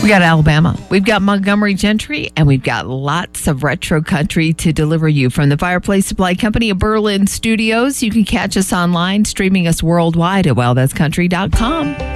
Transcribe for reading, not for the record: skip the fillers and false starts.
We got Alabama, we've got Montgomery Gentry, and we've got lots of retro country to deliver you from the Fireplace Supply Company of Berlin Studios. You can catch us online, streaming us worldwide at wildthat'scountry.com.